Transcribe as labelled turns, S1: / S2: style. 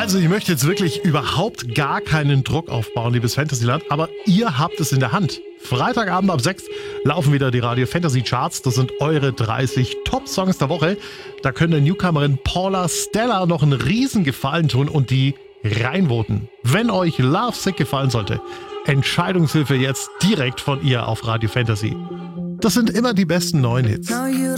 S1: Also ich möchte jetzt wirklich überhaupt gar keinen Druck aufbauen, liebes Fantasyland, aber ihr habt es in der Hand. Freitagabend ab 6 laufen wieder die Radio Fantasy Charts. Das sind eure 30 Top-Songs der Woche. Da könnt der Newcomerin Paula Stella noch einen Riesengefallen tun und die reinvoten. Wenn euch Love Sick gefallen sollte, Entscheidungshilfe jetzt direkt von ihr auf Radio Fantasy. Das sind immer die besten neuen Hits.